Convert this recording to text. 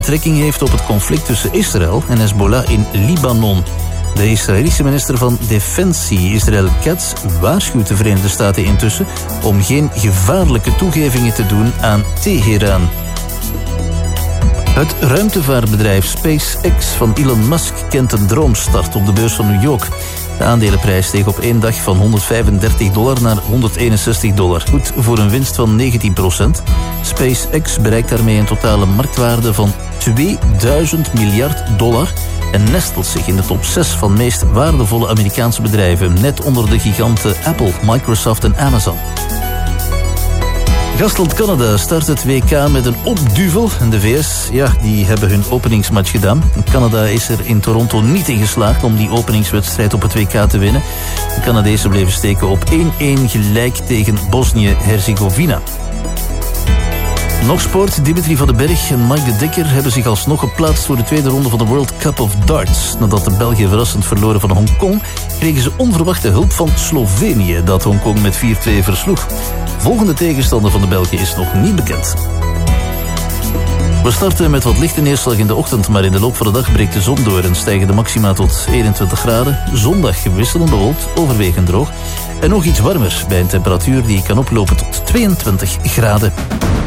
betrekking heeft op het conflict tussen Israël en Hezbollah in Libanon. De Israëlische minister van Defensie, Israel Katz, waarschuwt de Verenigde Staten intussen om geen gevaarlijke toegevingen te doen aan Teheran. Het ruimtevaartbedrijf SpaceX van Elon Musk kent een droomstart op de beurs van New York. De aandelenprijs steeg op één dag van $135 naar $161. Goed voor een winst van 19%. SpaceX bereikt daarmee een totale marktwaarde van $2000 miljard en nestelt zich in de top 6 van meest waardevolle Amerikaanse bedrijven, net onder de giganten Apple, Microsoft en Amazon. Gastland Canada start het WK met een opduvel. En de VS, die hebben hun openingsmatch gedaan. Canada is er in Toronto niet in geslaagd om die openingswedstrijd op het WK te winnen. De Canadezen bleven steken op 1-1 gelijk tegen Bosnië-Herzegovina. Nog sport. Dimitri van den Berg en Mike de Dekker hebben zich alsnog geplaatst voor de tweede ronde van de World Cup of Darts. Nadat de Belgen verrassend verloren van Hongkong, kregen ze onverwachte hulp van Slovenië, dat Hongkong met 4-2 versloeg. Volgende tegenstander van de Belgen is nog niet bekend. We starten met wat lichte neerslag in de ochtend, maar in de loop van de dag breekt de zon door en stijgen de maxima tot 21 graden. Zondag wisselend bewolkt, overwegend droog en nog iets warmer bij een temperatuur die kan oplopen tot 22 graden.